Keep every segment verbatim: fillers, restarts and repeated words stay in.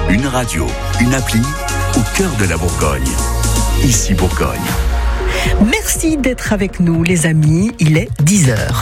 Une radio, une appli au cœur de la Bourgogne. Ici Bourgogne. Merci d'être avec nous les amis, il est dix heures.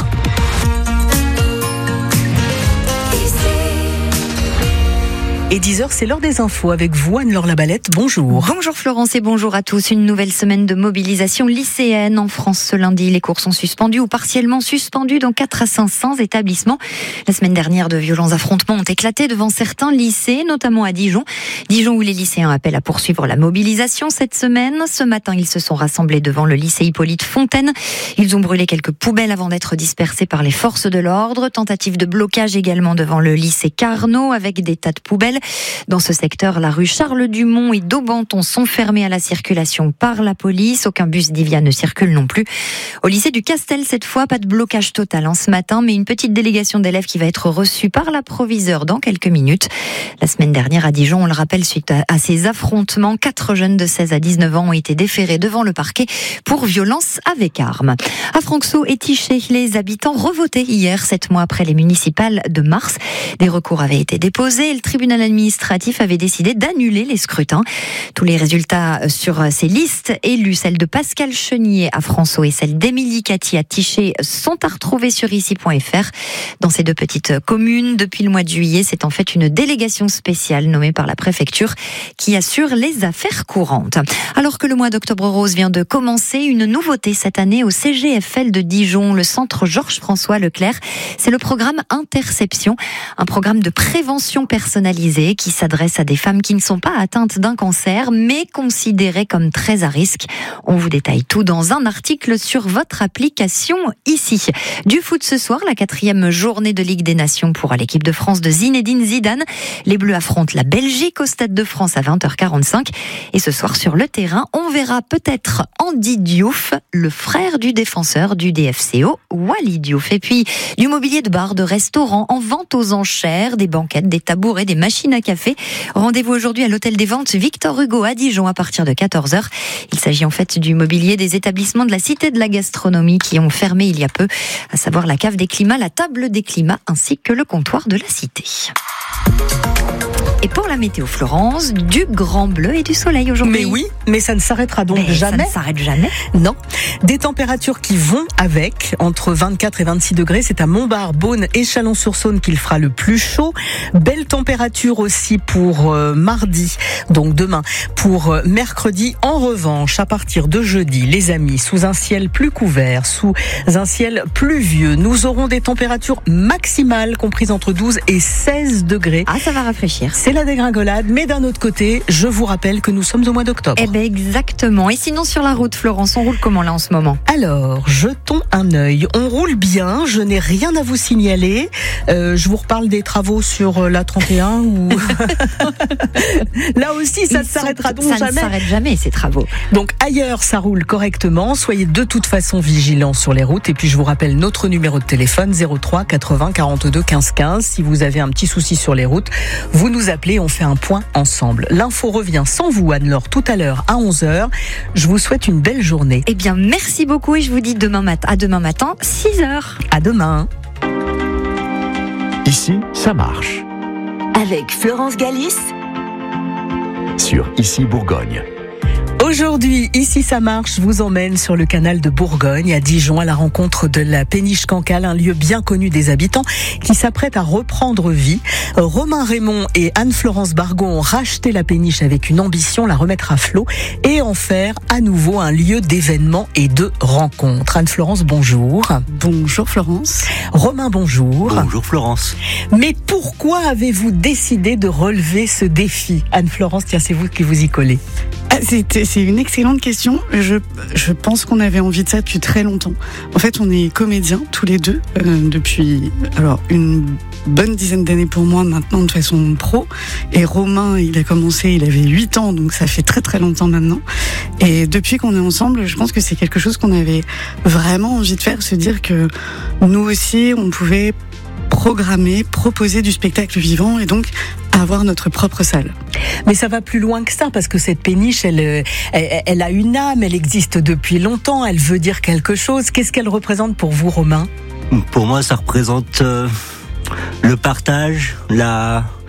Et dix heures, c'est l'heure des infos avec vous, Anne-Laure Labalette. Bonjour. Bonjour Florence et bonjour à tous. Une nouvelle semaine de mobilisation lycéenne en France ce lundi. Les cours sont suspendus ou partiellement suspendus dans quatre à cinq cents établissements. La semaine dernière, de violents affrontements ont éclaté devant certains lycées, notamment à Dijon. Dijon où les lycéens appellent à poursuivre la mobilisation cette semaine. Ce matin, ils se sont rassemblés devant le lycée Hippolyte Fontaine. Ils ont brûlé quelques poubelles avant d'être dispersés par les forces de l'ordre. Tentative de blocage également devant le lycée Carnot avec des tas de poubelles. Dans ce secteur, la rue Charles-Dumont et d'Aubenton sont fermées à la circulation par la police. Aucun bus d'Ivia ne circule non plus. Au lycée du Castel, cette fois, pas de blocage total en ce matin, mais une petite délégation d'élèves qui va être reçue par la proviseure dans quelques minutes. La semaine dernière à Dijon, on le rappelle, suite à ces affrontements, quatre jeunes de seize à dix-neuf ans ont été déférés devant le parquet pour violence avec arme. À Franxo et Tichet, les habitants revotaient hier, sept mois après les municipales de mars. Des recours avaient été déposés et le tribunal administratif avait décidé d'annuler les scrutins. Tous les résultats sur ces listes élues, celles de Pascal Chenier à Franxo et celles d'Émilie Cathy à Tichet, sont à retrouver sur ici point f r. Dans ces deux petites communes, depuis le mois de juillet, c'est en fait une délégation spéciale nommée par la préfecture qui assure les affaires courantes. Alors que le mois d'octobre rose vient de commencer, une nouveauté cette année au C G F L de Dijon, le centre Georges-François Leclerc, c'est le programme Interception, un programme de prévention personnalisée qui s'adresse à des femmes qui ne sont pas atteintes d'un cancer, mais considérées comme très à risque. On vous détaille tout dans un article sur votre application ici. Du foot ce soir, la quatrième journée de Ligue des Nations pour l'équipe de France de Zinedine Zidane. Les Bleus affrontent la Belgique au Stade de France à vingt heures quarante-cinq. Et ce soir sur le terrain, on verra peut-être Andy Diouf, le frère du défenseur du D F C O, Wally Diouf. Et puis du mobilier de bar, de restaurant en vente aux enchères, des banquettes, des tabourets, des machines à café. Rendez-vous aujourd'hui à l'hôtel des ventes Victor Hugo à Dijon à partir de quatorze heures. Il s'agit en fait du mobilier des établissements de la Cité de la Gastronomie qui ont fermé il y a peu, à savoir la cave des climats, la table des climats ainsi que le comptoir de la Cité. Et pour la météo Florence, du grand bleu et du soleil aujourd'hui. Mais oui, mais ça ne s'arrêtera donc mais jamais. Ça ne s'arrête jamais. Non. Des températures qui vont avec, entre vingt-quatre et vingt-six degrés. C'est à Montbard, Beaune et Chalon-sur-Saône qu'il fera le plus chaud. Belle température aussi pour euh, mardi, donc demain. Pour euh, mercredi, en revanche, à partir de jeudi, les amis, sous un ciel plus couvert, sous un ciel pluvieux, nous aurons des températures maximales comprises entre douze et seize degrés. Ah, ça va rafraîchir. C'est la dégringolade, mais d'un autre côté, je vous rappelle que nous sommes au mois d'octobre. Eh bien, exactement. Et sinon, sur la route, Florence, on roule comment là en ce moment ? Alors, jetons un œil. On roule bien, je n'ai rien à vous signaler. Euh, je vous reparle des travaux sur la trente et un ou... Là aussi, ça ne s'arrêtera donc ça jamais. Ça ne s'arrête jamais, ces travaux. Donc ailleurs, ça roule correctement. Soyez de toute façon vigilants sur les routes. Et puis, je vous rappelle notre numéro de téléphone, zéro trois quatre-vingts quarante-deux quinze quinze. Si vous avez un petit souci sur les routes, vous nous appelez, on fait un point ensemble. L'info revient sans vous, Anne-Laure, tout à l'heure à onze heures. Je vous souhaite une belle journée. Eh bien, merci beaucoup et je vous dis demain matin, à demain matin, six heures. À demain. Ici, ça marche. Avec Florence Galis Sur Ici Bourgogne. Aujourd'hui, Ici ça marche, vous emmène sur le canal de Bourgogne, à Dijon, à la rencontre de la péniche Cancale, un lieu bien connu des habitants qui s'apprête à reprendre vie. Romain Raymond et Anne-Florence Bargon ont racheté la péniche avec une ambition, la remettre à flot et en faire à nouveau un lieu d'événements et de rencontres. Anne-Florence, bonjour. Bonjour Florence. Romain, bonjour. Bonjour Florence. Mais pourquoi avez-vous décidé de relever ce défi ? Anne-Florence, tiens, c'est vous qui vous y collez. Ah, c'est, c'est une excellente question. Je, je pense qu'on avait envie de ça depuis très longtemps. En fait, on est comédiens tous les deux euh, depuis alors une bonne dizaine d'années pour moi maintenant de façon pro. Et Romain, il a commencé, il avait huit ans, donc ça fait très très longtemps maintenant. Et depuis qu'on est ensemble, je pense que c'est quelque chose qu'on avait vraiment envie de faire, se dire que nous aussi, on pouvait programmer, proposer du spectacle vivant et donc avoir notre propre salle. Mais ça va plus loin que ça, parce que cette péniche, elle, elle, elle a une âme, elle existe depuis longtemps, elle veut dire quelque chose. Qu'est-ce qu'elle représente pour vous, Romain ? Pour moi, ça représente euh, le partage, la...